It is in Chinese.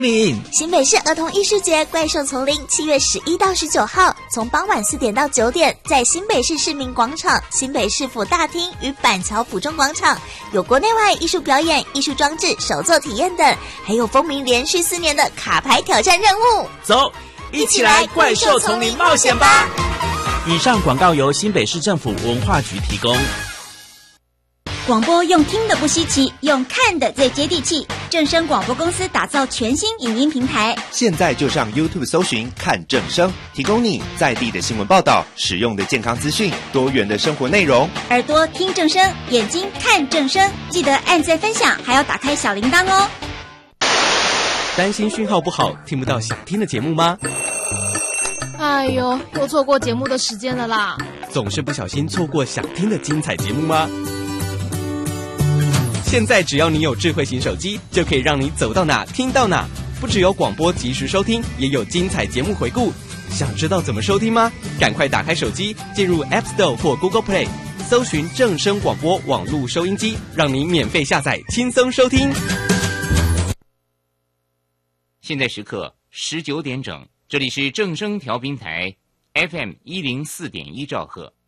新北市儿童艺术节怪兽丛林7月11到19号，从傍晚4点到9点，在新北市市民广场、新北市府大厅与板桥府中广场，有国内外艺术表演、艺术装置、手作体验等，还有风靡连续4年的卡牌挑战任务。 走，一起来怪兽丛林冒险吧！以上广告由新北市政府文化局提供。 广播用听的不稀奇，用看的最接地气。正声广播公司打造全新影音平台， 现在就上 YouTube 搜寻看正声，提供你在地的新闻报道、实用的健康资讯、多元的生活内容。 耳朵听正声，眼睛看正声，记得按赞分享，还要打开小铃铛哦。 担心讯号不好，听不到想听的节目吗？ 哎呦，又错过节目的时间了啦！ 总是不小心错过想听的精彩节目吗？现在只要你有智慧型手机，就可以让你走到哪听到哪。不只有广播及时收听，也有精彩节目回顾。想知道怎么收听吗？赶快打开手机，进入 App Store 或 Google Play， 搜寻正声广播网络收音机，让你免费下载，轻松收听。 现在时刻19点整，这里是正声调频台 FM104.1兆赫。